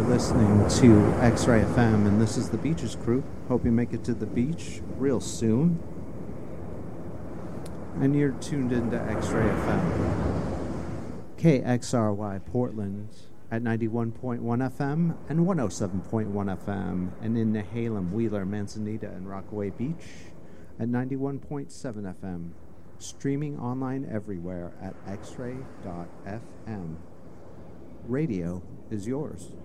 listening to X-Ray FM, and this is the Beaches Crew. Hope you make it to the beach real soon. And you're tuned into X-Ray FM. KXRY Portland at 91.1 FM and 107.1 FM. And in Nehalem, Wheeler, Manzanita, and Rockaway Beach at 91.7 FM. Streaming online everywhere at xray.fm. Radio is yours.